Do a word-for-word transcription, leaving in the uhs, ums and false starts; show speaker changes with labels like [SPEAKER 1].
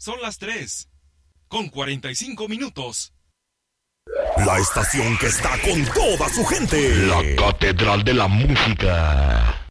[SPEAKER 1] Son las tres, con cuarenta y cinco minutos.
[SPEAKER 2] La estación que está con toda su gente.
[SPEAKER 3] La Catedral de la Música.